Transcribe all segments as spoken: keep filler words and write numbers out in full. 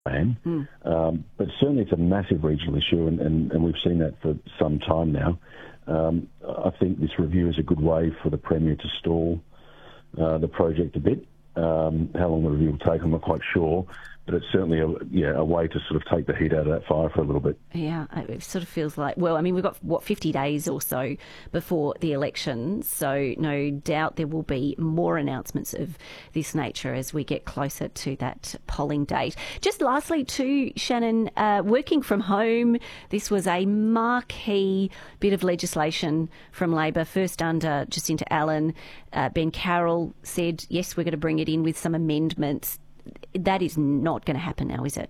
plan. Mm. Um, but certainly it's a massive regional issue, and, and, and we've seen that for some time now. Um, I think this review is a good way for the Premier to stall uh, the project a bit. Um, how long the review will take, I'm not quite sure. But it's certainly a, yeah, a way to sort of take the heat out of that fire for a little bit. Yeah, it sort of feels like, well, I mean, we've got, what, fifty days or so before the election, so no doubt there will be more announcements of this nature as we get closer to that polling date. Just lastly too, Shannon, uh, working from home, this was a marquee bit of legislation from Labor, first under Jacinta Allen. Uh, Ben Carroll said, yes, we're going to bring it in with some amendments. That is not going to happen now, is it?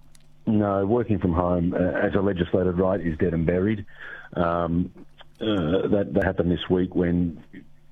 No, working from home uh, as a legislated right is dead and buried. Um, uh, that, that happened this week when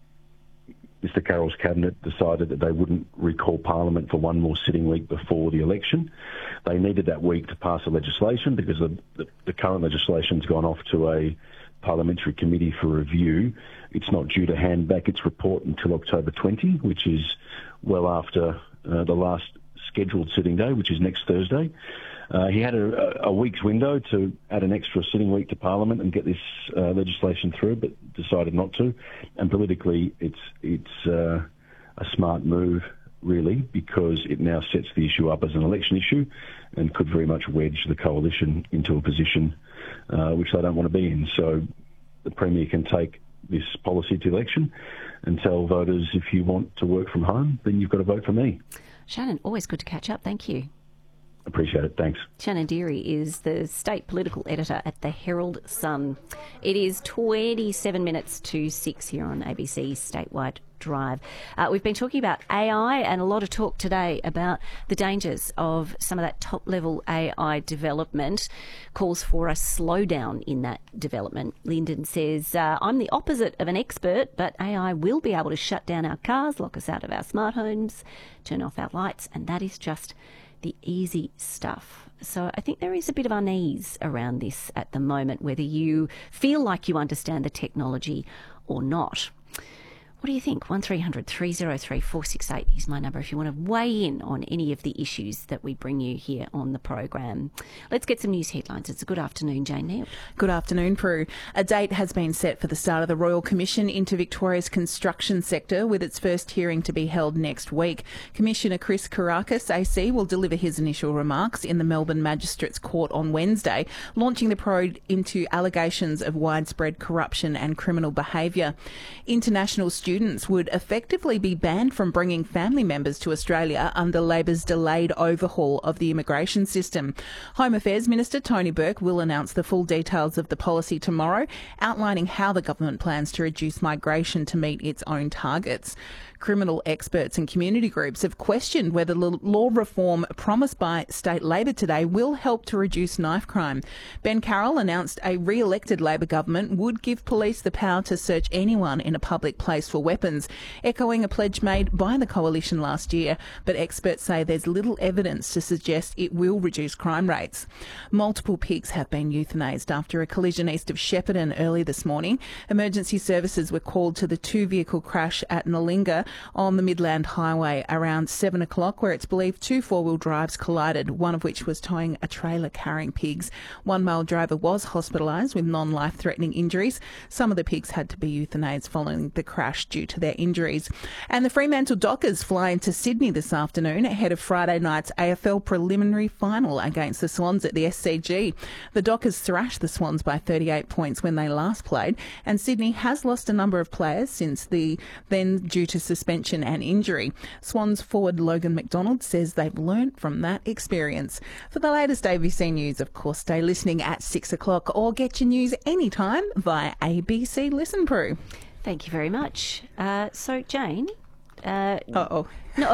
Mister Carroll's cabinet decided that they wouldn't recall Parliament for one more sitting week before the election. They needed that week to pass the legislation because the, the, the current legislation's gone off to a parliamentary committee for review. It's not due to hand back its report until October twentieth, which is well after uh, the last scheduled sitting day, which is next Thursday. Uh, he had a, a week's window to add an extra sitting week to Parliament and get this uh, legislation through, but decided not to. And politically, it's it's uh, a smart move, really, because it now sets the issue up as an election issue and could very much wedge the coalition into a position uh, which they don't want to be in. So the Premier can take this policy to election and tell voters, if you want to work from home, then you've got to vote for me. Shannon, always good to catch up. Thank you. Appreciate it. Thanks. Shannon Deary is the state political editor at the Herald Sun. It is twenty-seven minutes to six here on A B C's Statewide Drive. Uh, we've been talking about A I and a lot of talk today about the dangers of some of that top-level A I development. Calls for a slowdown in that development. Lyndon says, uh, I'm the opposite of an expert, but A I will be able to shut down our cars, lock us out of our smart homes, turn off our lights, and that is just the easy stuff. So I think there is a bit of unease around this at the moment, whether you feel like you understand the technology or not. What do you think? one three hundred three oh three four six eight is my number if you want to weigh in on any of the issues that we bring you here on the program. Let's get some news headlines. It's a good afternoon, Jane Neal. Good afternoon, Prue. A date has been set for the start of the Royal Commission into Victoria's construction sector, with its first hearing to be held next week. Commissioner Chris Kourakis, A C, will deliver his initial remarks in the Melbourne Magistrates Court on Wednesday, launching the probe into allegations of widespread corruption and criminal behaviour. International students Students would effectively be banned from bringing family members to Australia under Labor's delayed overhaul of the immigration system. Home Affairs Minister Tony Burke will announce the full details of the policy tomorrow, outlining how the government plans to reduce migration to meet its own targets. Criminal experts and community groups have questioned whether law reform promised by state Labor today will help to reduce knife crime. Ben Carroll announced a re-elected Labor government would give police the power to search anyone in a public place for weapons, echoing a pledge made by the coalition last year, but experts say there's little evidence to suggest it will reduce crime rates. Multiple pigs have been euthanased after a collision east of Shepparton early this morning. Emergency services were called to the two-vehicle crash at Nalinga on the Midland Highway around seven o'clock, where it's believed two four-wheel drives collided, one of which was towing a trailer carrying pigs. One male driver was hospitalised with non-life-threatening injuries. Some of the pigs had to be euthanased following the crash due to their injuries. And the Fremantle Dockers fly into Sydney this afternoon ahead of Friday night's A F L preliminary final against the Swans at the S C G. The Dockers thrashed the Swans by thirty-eight points when they last played, and Sydney has lost a number of players since the then due to suspension and injury. Swans forward Logan McDonald says they've learnt from that experience. For the latest A B C News, of course, stay listening at six o'clock or get your news anytime via A B C Listen Pro. Thank you very much. Uh, so, Jane... Uh, Uh-oh. No,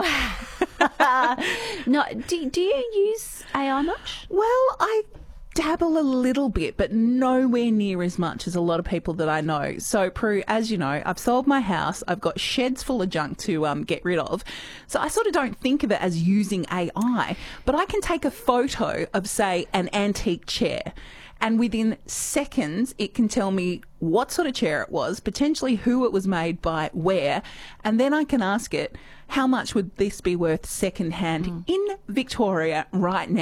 no. Do, do you use A I much? Well, I dabble a little bit, but nowhere near as much as a lot of people that I know. So, Prue, as you know, I've sold my house. I've got sheds full of junk to um, get rid of. So I sort of don't think of it as using A I, but I can take a photo of, say, an antique chair, and within seconds, it can tell me what sort of chair it was, potentially who it was made by, where, and then I can ask it, how much would this be worth second-hand mm. in Victoria right now?